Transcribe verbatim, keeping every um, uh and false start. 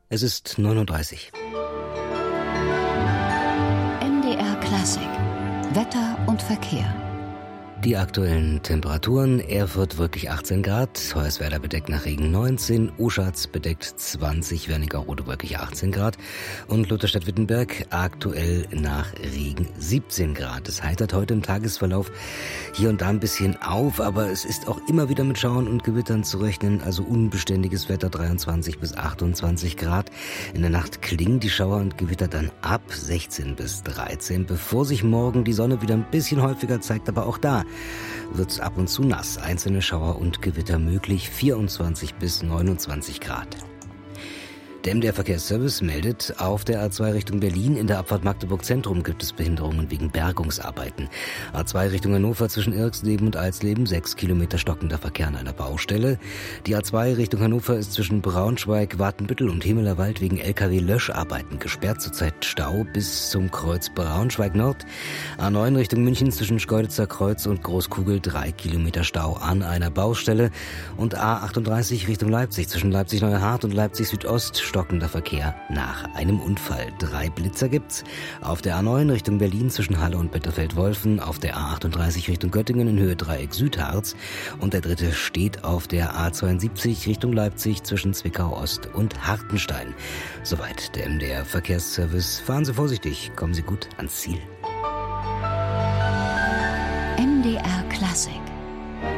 Es ist neun Uhr dreißig. M D R Klassik. Wetter und Verkehr. Die aktuellen Temperaturen: Erfurt wirklich achtzehn Grad, Hoyerswerda bedeckt nach Regen neunzehn, Uschatz bedeckt zwanzig, Wernigerode wirklich achtzehn Grad und Lutherstadt-Wittenberg aktuell nach Regen siebzehn Grad. Es heitert heute im Tagesverlauf hier und da ein bisschen auf, aber es ist auch immer wieder mit Schauern und Gewittern zu rechnen, also unbeständiges Wetter, dreiundzwanzig bis achtundzwanzig Grad. In der Nacht klingen die Schauer und Gewitter dann ab, sechzehn bis dreizehn, bevor sich morgen die Sonne wieder ein bisschen häufiger zeigt, aber auch da wird's ab und zu nass. Einzelne Schauer und Gewitter möglich, vierundzwanzig bis neunundzwanzig Grad. Der M D R-Verkehrsservice meldet, auf der A zwei Richtung Berlin in der Abfahrt Magdeburg Zentrum gibt es Behinderungen wegen Bergungsarbeiten. A zwei Richtung Hannover zwischen Irxleben und Alsleben, sechs Kilometer stockender Verkehr an einer Baustelle. Die A zwei Richtung Hannover ist zwischen Braunschweig, Watenbüttel und Himmelerwald wegen L K W-Löscharbeiten gesperrt, zurzeit Stau bis zum Kreuz Braunschweig Nord. A neun Richtung München zwischen Schkeuditzer Kreuz und Großkugel, drei Kilometer Stau an einer Baustelle. Und A achtunddreißig Richtung Leipzig zwischen Leipzig-Neuhardt und Leipzig Südost, stockender Verkehr nach einem Unfall. Drei Blitzer gibt's. Auf der A neun Richtung Berlin zwischen Halle und Bitterfeld-Wolfen, auf der A achtunddreißig Richtung Göttingen in Höhe Dreieck Südharz und der dritte steht auf der A zweiundsiebzig Richtung Leipzig zwischen Zwickau Ost und Hartenstein. Soweit der M D R Verkehrsservice. Fahren Sie vorsichtig, kommen Sie gut ans Ziel. M D R Klassik.